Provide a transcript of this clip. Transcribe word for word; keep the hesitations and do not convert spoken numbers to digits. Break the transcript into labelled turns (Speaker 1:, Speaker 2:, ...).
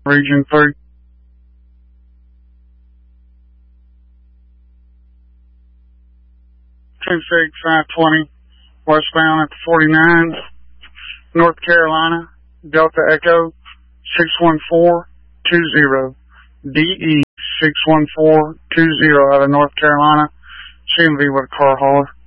Speaker 1: Region three. two six five twenty, westbound at the forty-nine, North Carolina, Delta Echo six one four two zero, D E six one four two zero out of North Carolina. Soon to be with a car hauler.